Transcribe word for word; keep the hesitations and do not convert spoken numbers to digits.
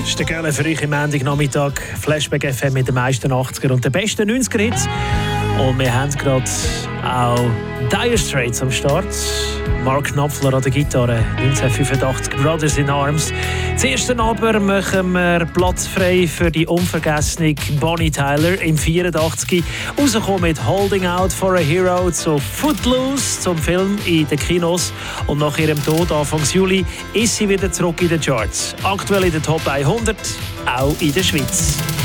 ist der Girl für euch am Montagnachmittag. Flashback F M mit den meisten achtziger und den besten neunziger Hits. Und wir haben gerade auch Dire Straits am Start. Mark Knopfler an der Gitarre, neunzehnhundertfünfundachtzig, Brothers in Arms. Zuerst aber machen wir Platz frei für die unvergessene Bonnie Tyler im vierundachtzig. Rausgekommen mit Holding Out for a Hero zu Footloose, zum Film in den Kinos. Und nach ihrem Tod Anfang Juli ist sie wieder zurück in den Charts. Aktuell in den Top hundert, auch in der Schweiz.